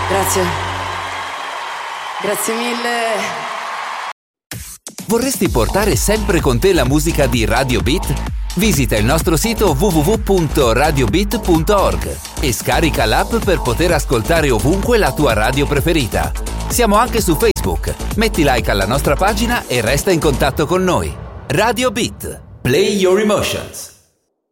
Grazie. Grazie mille. Vorresti portare sempre con te la musica di Radio Beat? Visita il nostro sito www.radiobeat.org e scarica l'app per poter ascoltare ovunque la tua radio preferita. Siamo anche su Facebook. Metti like alla nostra pagina e resta in contatto con noi. Radio Beat. Play your emotions.